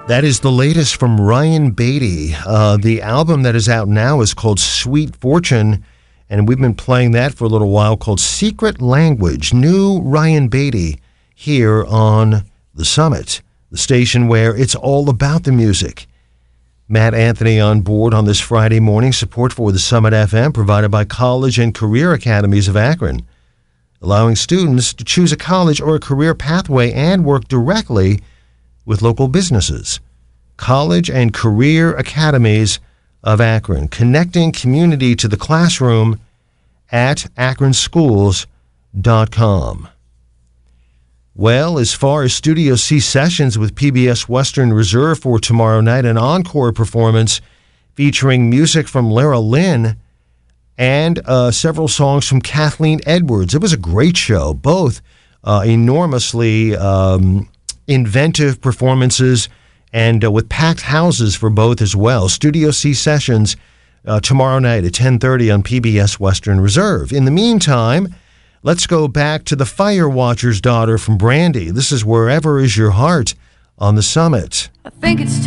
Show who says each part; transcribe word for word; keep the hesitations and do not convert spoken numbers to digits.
Speaker 1: That is the latest from Ryan Beatty. Uh, the album that is out now is called Sweet Fortune, and we've been playing that for a little while, called Secret Language. New Ryan Beatty here on The Summit, the station where it's all about the music. Matt Anthony on board on this Friday morning. Support for The Summit F M provided by College and Career Academies of Akron, allowing students to choose a college or a career pathway and work directly with local businesses. College and Career Academies of Akron, connecting community to the classroom at akron schools dot com. Well, as far as Studio C sessions with P B S Western Reserve for tomorrow night, an encore performance featuring music from Lara Lynn and uh, several songs from Kathleen Edwards. It was a great show, both uh, enormously um, inventive performances and uh, with packed houses for both as well. Studio C sessions uh, tomorrow night at ten thirty on P B S Western Reserve. In the meantime, let's go back to the Fire Watcher's daughter from Brandy. This is Wherever Is Your Heart on The Summit.
Speaker 2: I think it's